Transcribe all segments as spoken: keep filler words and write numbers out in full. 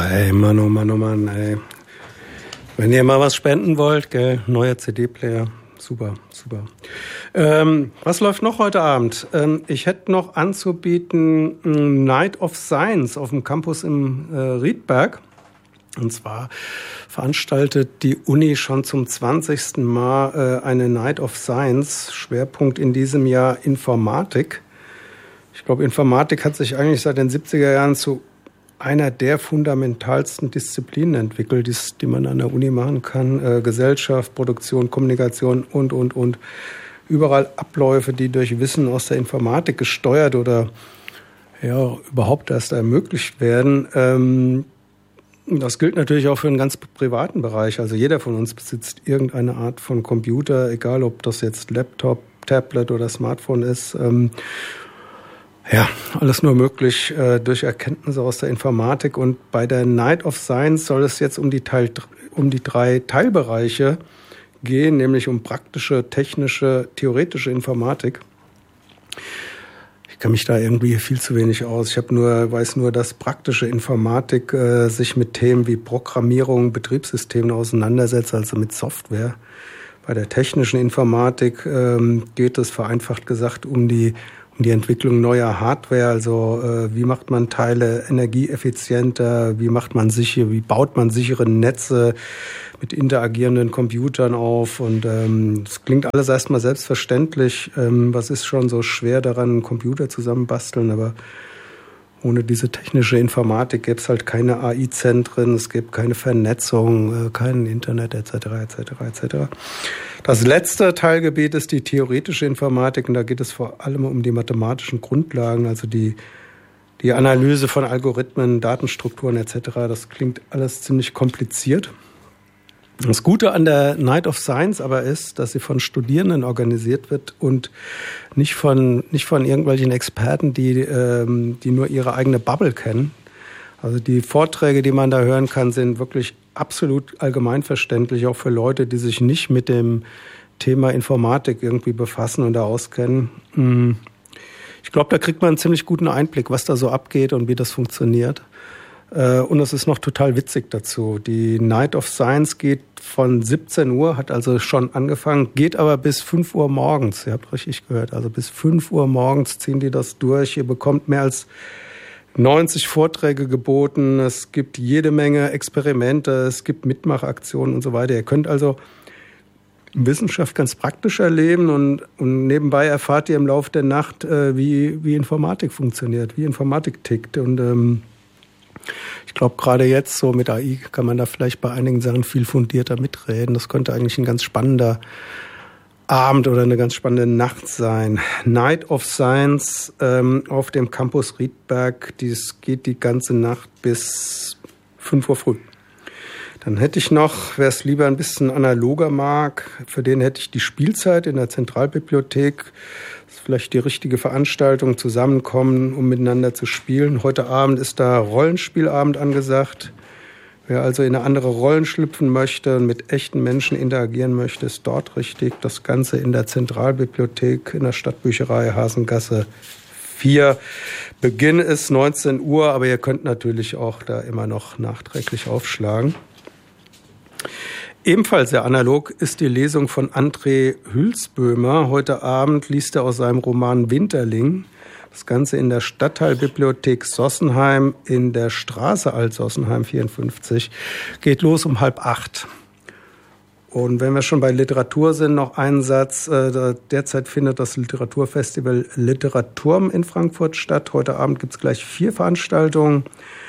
ey, Mann, oh Mann, oh Mann, ey. Wenn ihr mal was spenden wollt, gell, neuer C D-Player, super, super. Ähm, was läuft noch heute Abend? Ähm, ich hätte noch anzubieten Night of Science auf dem Campus im äh, Riedberg. Und zwar veranstaltet die Uni schon zum zwanzigsten Mal äh, eine Night of Science, Schwerpunkt in diesem Jahr Informatik. Ich glaube, Informatik hat sich eigentlich seit den siebziger Jahren zu einer der fundamentalsten Disziplinen entwickelt, die, die man an der Uni machen kann. Äh, Gesellschaft, Produktion, Kommunikation und, und, und. Überall Abläufe, die durch Wissen aus der Informatik gesteuert oder ja überhaupt erst ermöglicht werden. Ähm, das gilt natürlich auch für den ganz privaten Bereich. Also jeder von uns besitzt irgendeine Art von Computer, egal ob das jetzt Laptop, Tablet oder Smartphone ist. Ähm, Ja, alles nur möglich äh, durch Erkenntnisse aus der Informatik. Und bei der Night of Science soll es jetzt um die, Teil, um die drei Teilbereiche gehen, nämlich um praktische, technische, theoretische Informatik. Ich kenne mich da irgendwie viel zu wenig aus. Ich habe nur, weiß nur, dass praktische Informatik äh, sich mit Themen wie Programmierung, Betriebssystemen auseinandersetzt, also mit Software. Bei der technischen Informatik ähm, geht es vereinfacht gesagt um die die Entwicklung neuer Hardware, also äh, wie macht man Teile energieeffizienter, wie macht man sicher, wie baut man sichere Netze mit interagierenden Computern auf und ähm, das klingt alles erstmal selbstverständlich. Ähm, was ist schon so schwer daran, einen Computer zusammenbasteln, aber ohne diese technische Informatik gäbe es halt keine A I-Zentren, es gibt keine Vernetzung, äh, kein Internet et cetera et cetera et cetera. Das letzte Teilgebiet ist die theoretische Informatik und da geht es vor allem um die mathematischen Grundlagen, also die, die Analyse von Algorithmen, Datenstrukturen et cetera. Das klingt alles ziemlich kompliziert. Das Gute an der Night of Science aber ist, dass sie von Studierenden organisiert wird und nicht von, nicht von irgendwelchen Experten, die, ähm, die nur ihre eigene Bubble kennen. Also die Vorträge, die man da hören kann, sind wirklich absolut allgemeinverständlich, auch für Leute, die sich nicht mit dem Thema Informatik irgendwie befassen und da auskennen. Ich glaube, da kriegt man einen ziemlich guten Einblick, was da so abgeht und wie das funktioniert. Und es ist noch total witzig dazu. Die Night of Science geht von siebzehn Uhr, hat also schon angefangen, geht aber bis fünf Uhr morgens. Ihr habt richtig gehört, also bis fünf Uhr morgens ziehen die das durch. Ihr bekommt mehr als neunzig Vorträge geboten, es gibt jede Menge Experimente, es gibt Mitmachaktionen und so weiter. Ihr könnt also Wissenschaft ganz praktisch erleben und, und nebenbei erfahrt ihr im Laufe der Nacht, äh, wie, wie Informatik funktioniert, wie Informatik tickt. Und ähm, ich glaube, gerade jetzt so mit A I kann man da vielleicht bei einigen Sachen viel fundierter mitreden. Das könnte eigentlich ein ganz spannender Abend oder eine ganz spannende Nacht sein. Night of Science ähm, auf dem Campus Riedberg. Dies geht die ganze Nacht bis fünf Uhr früh. Dann hätte ich noch, wer es lieber ein bisschen analoger mag, für den hätte ich die Spielzeit in der Zentralbibliothek. Das ist vielleicht die richtige Veranstaltung, zusammenkommen, um miteinander zu spielen. Heute Abend ist da Rollenspielabend angesagt. Wer also in eine andere Rollen schlüpfen möchte und mit echten Menschen interagieren möchte, ist dort richtig. Das Ganze in der Zentralbibliothek in der Stadtbücherei Hasengasse vier. Beginn ist neunzehn Uhr, aber ihr könnt natürlich auch da immer noch nachträglich aufschlagen. Ebenfalls sehr analog ist die Lesung von André Hülsböhmer. Heute Abend liest er aus seinem Roman Winterling. Das Ganze in der Stadtteilbibliothek Sossenheim in der Straße Alt-Sossenheim vierundfünfzig. Geht los um halb acht. Und wenn wir schon bei Literatur sind, noch einen Satz. Derzeit findet das Literaturfestival Literaturm in Frankfurt statt. Heute Abend gibt es gleich vier Veranstaltungen.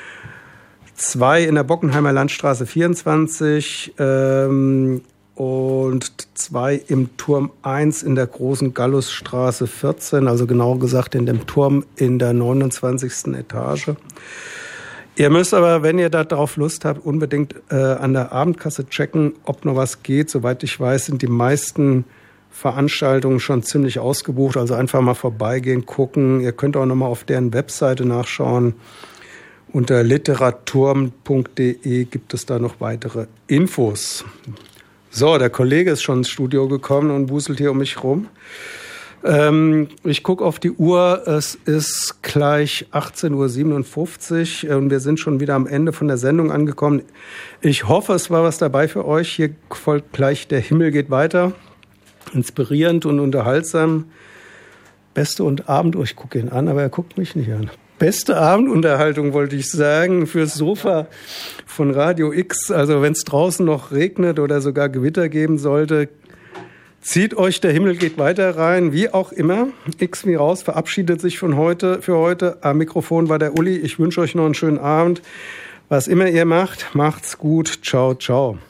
Zwei in der Bockenheimer Landstraße vierundzwanzig ähm, und zwei im Turm eins in der Großen Gallusstraße vierzehn, also genauer gesagt in dem Turm in der neunundzwanzigsten Etage. Ihr müsst aber, wenn ihr da drauf Lust habt, unbedingt äh, an der Abendkasse checken, ob noch was geht. Soweit ich weiß, sind die meisten Veranstaltungen schon ziemlich ausgebucht, also einfach mal vorbeigehen, gucken. Ihr könnt auch noch mal auf deren Webseite nachschauen. Unter literaturm punkt de gibt es da noch weitere Infos. So, der Kollege ist schon ins Studio gekommen und wuselt hier um mich rum. Ähm, ich gucke auf die Uhr, es ist gleich achtzehn Uhr siebenundfünfzig und wir sind schon wieder am Ende von der Sendung angekommen. Ich hoffe, es war was dabei für euch. Hier folgt gleich Der Himmel geht weiter. Inspirierend und unterhaltsam. Beste und Abend, oh, ich gucke ihn an, aber er guckt mich nicht an. Beste Abendunterhaltung, wollte ich sagen, fürs Sofa von Radio X. Also wenn es draußen noch regnet oder sogar Gewitter geben sollte, zieht euch Der Himmel geht weiter rein, wie auch immer. X wie raus, verabschiedet sich von heute, für heute. Am Mikrofon war der Uli. Ich wünsche euch noch einen schönen Abend. Was immer ihr macht, macht's gut. Ciao, ciao.